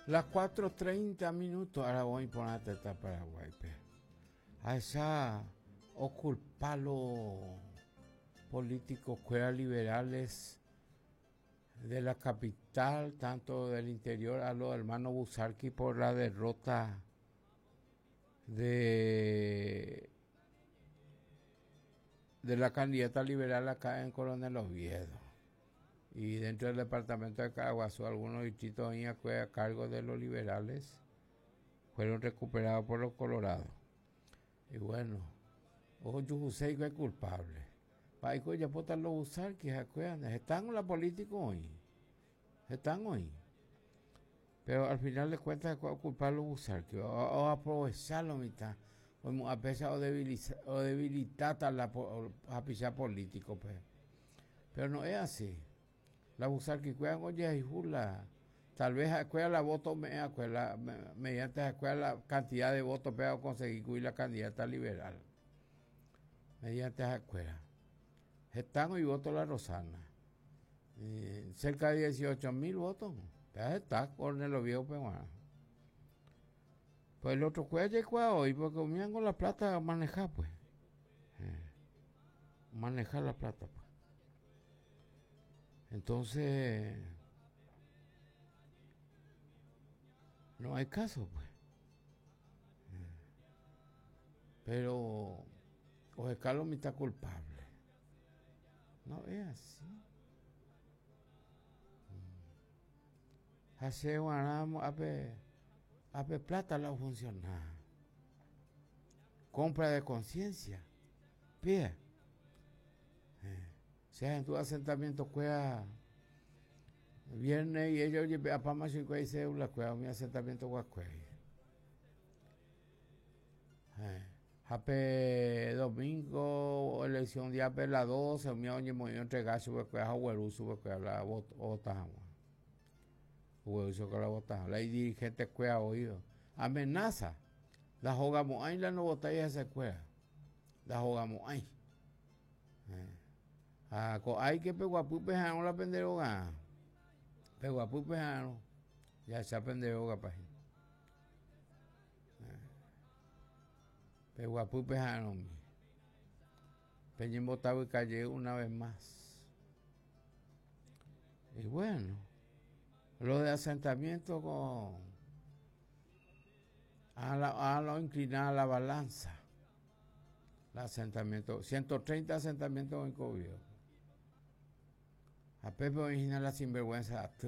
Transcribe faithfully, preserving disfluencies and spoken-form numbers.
Las cuatro treinta minutos, ahora voy a poner teta Paraguay. Pe. A esa oculpa los políticos que liberales de la capital, tanto del interior, a los hermanos Busarqui por la derrota de, de la candidata liberal acá en Coronel Oviedo. Y dentro del departamento de Caraguazú, algunos distritos a cargo de los liberales fueron recuperados por los colorados. Y bueno, ojo, José es culpable. Paico ya pueden los usar que están en la política hoy. Están hoy. Pero al final de cuentas, culpar los usar que o aprovecharlo mitad. O a pesar o debilitar, o debilitar la a pisar político. Pues. Pero no es así. La buscar que cuidan, oye, y jula. Tal vez escuela la voto me escuela, mediante la escuela la cantidad de votos para conseguir cuidar la candidata liberal. Mediante la escuela. Están y voto la Rosana. Eh, cerca de dieciocho mil votos. Ya está, Cornelio Viejo Peguana. Pues el otro juez llegó hoy porque comían con la plata a manejar, pues. Eh, manejar la plata, pues. Entonces, no hay caso, pues. Pero José Carlos me está culpable. No es así. Hace un a ver, a ver, plata la funciona. Compra de conciencia. Pie. Eh. sea en tu asentamiento cuea viernes y ellos llevan a Pamacho y cuea y la cuea mi asentamiento guacuey. Eh. Hape domingo elección día per la doce mi oye muy entregar su cuea a hueru su cuea la bota hueru su la bota la dirigente cuea oído amenaza la jugamos ahí la no botella esa cuea la jugamos ahí. Eh. Ah, hay que peguapú pejano la penderoga. Peguapú pejano. Ya se penderoga pa. Peguapú pejano. Peñín botado y calle una vez más. Y bueno, lo de asentamiento con a la, a lo inclinar la balanza. El asentamiento, ciento treinta asentamientos en COVID. A Pepe original la sinvergüenza.